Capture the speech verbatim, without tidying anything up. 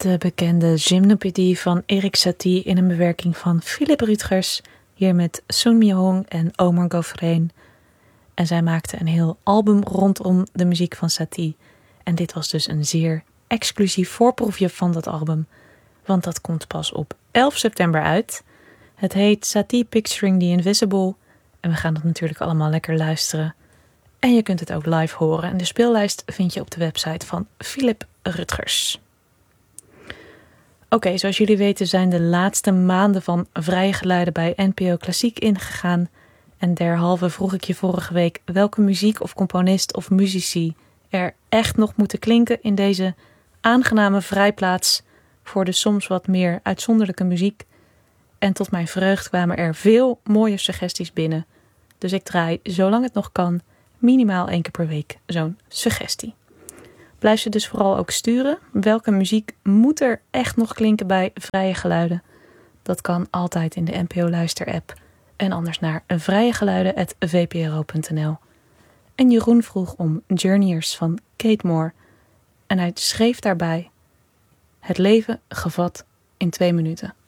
de bekende Gymnopédie van Erik Satie in een bewerking van Philip Rutgers, hier met Sun Mi-hong en Omar Gauffreen. En zij maakten een heel album rondom de muziek van Satie. En dit was dus een zeer exclusief voorproefje van dat album, want dat komt pas op elf september uit. Het heet Satie Picturing the Invisible en we gaan dat natuurlijk allemaal lekker luisteren. En je kunt het ook live horen en de speellijst vind je op de website van Philip Rutgers. Oké, okay, zoals jullie weten zijn de laatste maanden van Vrije Geluiden bij N P O Klassiek ingegaan. En derhalve vroeg ik je vorige week welke muziek of componist of muzici er echt nog moeten klinken in deze aangename vrijplaats voor de soms wat meer uitzonderlijke muziek. En tot mijn vreugd kwamen er veel mooie suggesties binnen. Dus ik draai, zolang het nog kan, minimaal één keer per week zo'n suggestie. Blijf ze dus vooral ook sturen. Welke muziek moet er echt nog klinken bij Vrije Geluiden? Dat kan altijd in de N P O Luister-app. En anders naar vrijegeluiden apenstaartje v p r o punt n l. En Jeroen vroeg om Journeyers van Kate Moore. En hij schreef daarbij: het leven gevat in twee minuten.